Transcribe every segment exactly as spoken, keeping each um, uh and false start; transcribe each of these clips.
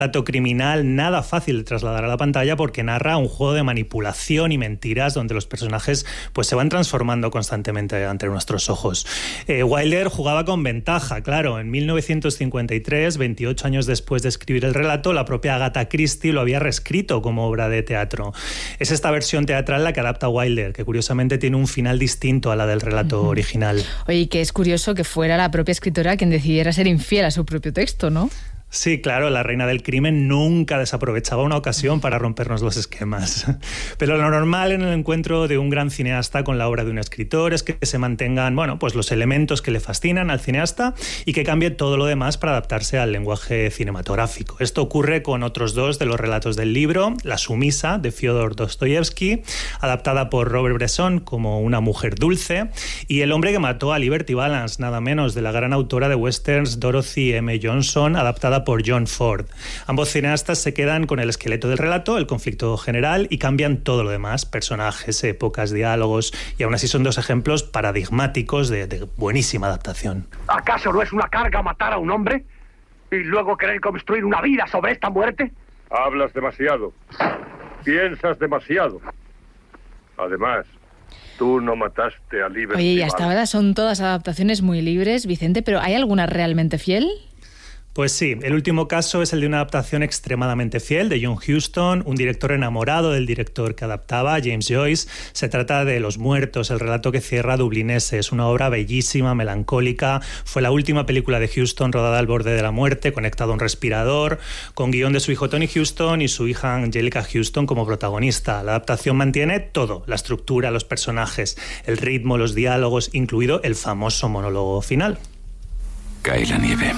relato criminal nada fácil de trasladar a la pantalla porque narra un juego de manipulación y mentiras donde los personajes pues se van transformando constantemente ante nuestros ojos. Eh, Wilder jugaba con ventaja, claro. En mil novecientos cincuenta y tres, veintiocho años después de escribir el relato, la propia Agatha Christie lo había reescrito como obra de teatro. Es esta versión teatral la que adapta Wilder, que curiosamente tiene un final distinto a la del relato uh-huh. original. Oye, que es curioso que fuera la propia escritora quien decidiera ser infiel a su propio texto, ¿no? Sí, claro, la reina del crimen nunca desaprovechaba una ocasión para rompernos los esquemas. Pero lo normal en el encuentro de un gran cineasta con la obra de un escritor es que se mantengan, bueno, pues los elementos que le fascinan al cineasta y que cambie todo lo demás para adaptarse al lenguaje cinematográfico. Esto ocurre con otros dos de los relatos del libro: La sumisa, de Fyodor Dostoyevsky, adaptada por Robert Bresson como Una mujer dulce, y El hombre que mató a Liberty Balance, nada menos, de la gran autora de westerns Dorothy M. Johnson, adaptada por John Ford. Ambos cineastas se quedan con el esqueleto del relato, el conflicto general, y cambian todo lo demás: personajes, épocas, diálogos, y aún así son dos ejemplos paradigmáticos de, de buenísima adaptación. ¿Acaso no es una carga matar a un hombre y luego querer construir una vida sobre esta muerte? Hablas demasiado. Piensas demasiado. Además, tú no mataste a Liberty. Oye, y hasta ahora son todas adaptaciones muy libres, Vicente, pero ¿hay alguna realmente fiel? Pues sí, el último caso es el de una adaptación extremadamente fiel de John Huston, un director enamorado del director que adaptaba, James Joyce. Se trata de Los muertos, el relato que cierra Dublinese. Es una obra bellísima, melancólica. Fue la última película de Huston rodada al borde de la muerte, conectado a un respirador, con guión de su hijo Tony Huston y su hija Angelica Huston como protagonista. La adaptación mantiene todo: la estructura, los personajes, el ritmo, los diálogos, incluido el famoso monólogo final. Cae la nieve.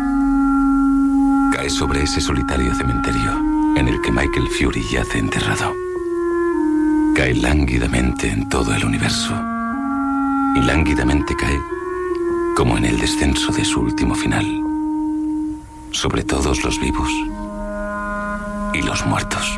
Cae sobre ese solitario cementerio en el que Michael Fury yace enterrado. Cae lánguidamente en todo el universo. Y lánguidamente cae, como en el descenso de su último final, sobre todos los vivos y los muertos.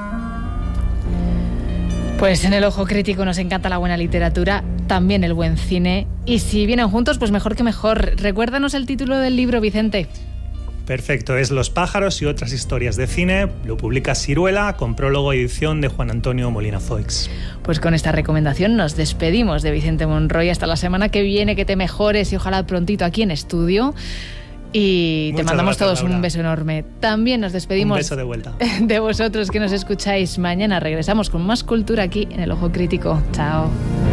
Pues en El Ojo Crítico nos encanta la buena literatura, también el buen cine. Y si vienen juntos, pues mejor que mejor. Recuérdanos el título del libro, Vicente. Perfecto, es Los pájaros y otras historias de cine. Lo publica Siruela, con prólogo y edición de Juan Antonio Molina Foix. Pues con esta recomendación nos despedimos de Vicente Monroy. Hasta la semana que viene, que te mejores y ojalá prontito aquí en estudio. Y Muchas te mandamos gracias, todos Laura. Un beso enorme. También nos despedimos Un beso de vuelta. de vosotros que nos escucháis. Mañana regresamos con más cultura aquí en El Ojo Crítico. Chao.